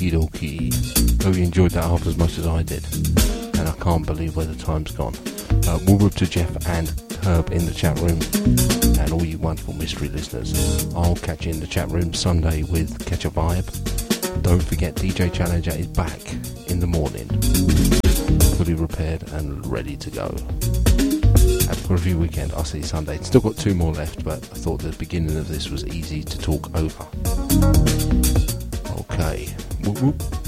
Okie dokie. Hope you enjoyed that half as much as I did. And I can't believe where the time's gone. We'll to Jeff and Herb in the chat room, and all you wonderful mystery listeners. I'll catch you in the chat room Sunday with Catch a Vibe. Don't forget DJ Challenger is back in the morning, fully repaired and ready to go. Have a review weekend. I'll see you Sunday. Still got 2 more left, but I thought the beginning of this was easy to talk over. Okay. Whoop whoop.